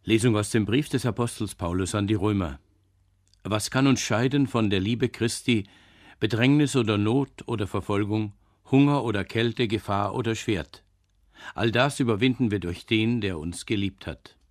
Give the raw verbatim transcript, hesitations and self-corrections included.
Lesung aus dem Brief des Apostels Paulus an die Römer. Was kann uns scheiden von der Liebe Christi, Bedrängnis oder Not oder Verfolgung, Hunger oder Kälte, Gefahr oder Schwert? All das überwinden wir durch den, der uns geliebt hat.